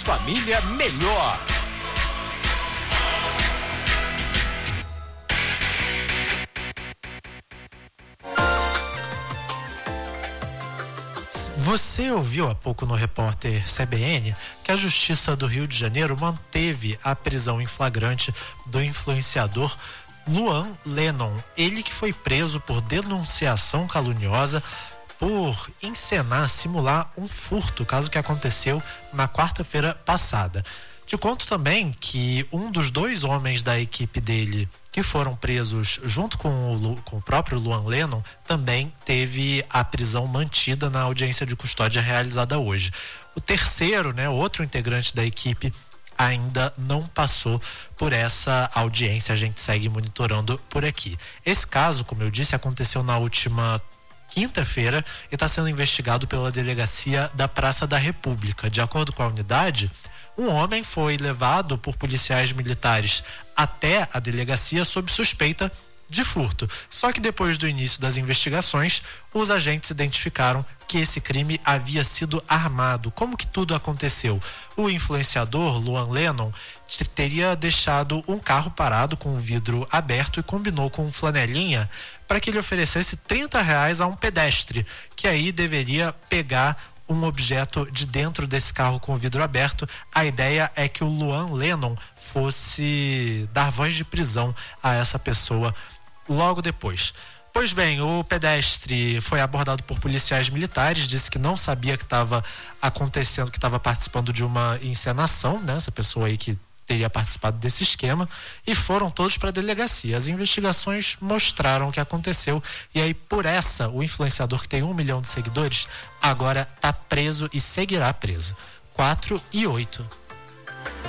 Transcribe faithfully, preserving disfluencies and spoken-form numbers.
família melhor. Você ouviu há pouco no repórter C B N que a Justiça do Rio de Janeiro manteve a prisão em flagrante do influenciador Luan Lennon, ele que foi preso por denunciação caluniosa por encenar, simular um furto, caso que aconteceu na quarta-feira passada. Te conto também que um dos dois homens da equipe dele que foram presos junto com o, com o próprio Luan Lennon também teve a prisão mantida na audiência de custódia realizada hoje. O terceiro, né, outro integrante da equipe, ainda não passou por essa audiência, a gente segue monitorando por aqui. Esse caso, como eu disse, aconteceu na última quinta-feira e está sendo investigado pela Delegacia da Praça da República. De acordo com a unidade, um homem foi levado por policiais militares até a delegacia sob suspeita de furto. Só que depois do início das investigações, os agentes identificaram que esse crime havia sido armado. Como que tudo aconteceu? O influenciador Luan Lennon teria deixado um carro parado com o vidro aberto e combinou com um flanelinha para que ele oferecesse trinta reais a um pedestre, que aí deveria pegar um objeto de dentro desse carro com o vidro aberto. A ideia é que o Luan Lennon fosse dar voz de prisão a essa pessoa logo depois. Pois bem, o pedestre foi abordado por policiais militares, disse que não sabia que estava acontecendo, que estava participando de uma encenação, né? Essa pessoa aí que teria participado desse esquema, e foram todos para a delegacia. As investigações mostraram o que aconteceu e aí, por essa, o influenciador que tem um milhão de seguidores agora está preso e seguirá preso. quatro e oito.